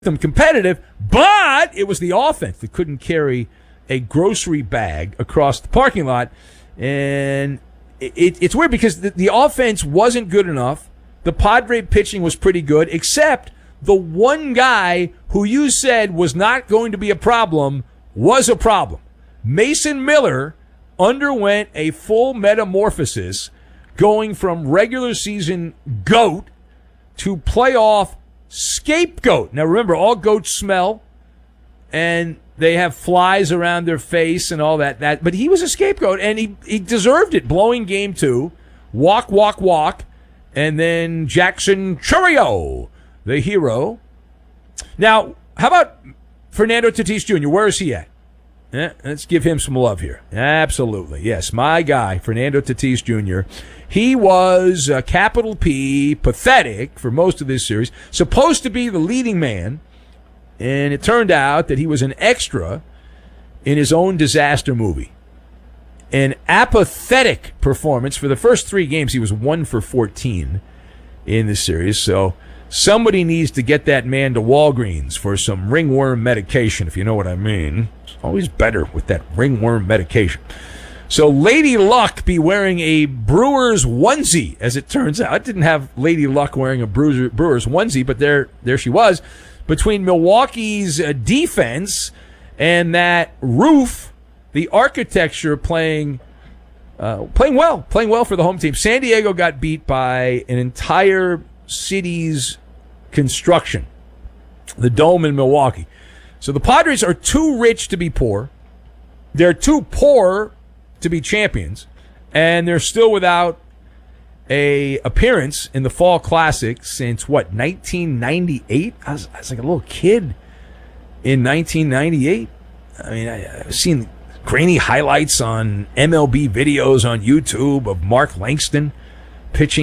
them competitive, but it was the offense that couldn't carry a grocery bag across the parking lot. And it's weird because the offense wasn't good enough. The Padre pitching was pretty good, except the one guy who you said was not going to be a problem was a problem. Mason Miller underwent a full metamorphosis, going from regular season GOAT to playoff scapegoat. Now remember, all goats smell, and they have flies around their face and all that. But he was a scapegoat, and he deserved it. Blowing game 2, walk, and then Jackson Chourio, the hero. Now, how about Fernando Tatis Jr.? Where is he at? Let's give him some love here. Absolutely. Yes, my guy, Fernando Tatis Jr. He was, capital P, pathetic for most of this series. Supposed to be the leading man, and it turned out that he was an extra in his own disaster movie. An apathetic performance. For the first 3 games, he was 1 for 14 in this series. So somebody needs to get that man to Walgreens for some ringworm medication, if you know what I mean. It's always better with that ringworm medication. So Lady Luck be wearing a Brewers onesie, as it turns out. I didn't have Lady Luck wearing a Brewers onesie, but there she was. Between Milwaukee's defense and that roof, the architecture playing well for the home team. San Diego got beat by an entire city's construction, the Dome in Milwaukee. So the Padres are too rich to be poor. They're too poor to be champions, and they're still without a appearance in the Fall Classic since, 1998? I was like a little kid in 1998. I mean, I've seen grainy highlights on MLB videos on YouTube of Mark Langston pitching